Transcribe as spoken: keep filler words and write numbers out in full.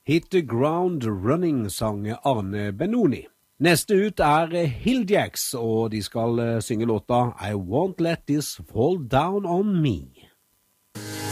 Hit the ground running, sang Arne Benoni. Neste ut er Hilljacks, og de skal synge låta I Won't Let This Fall Down On Me.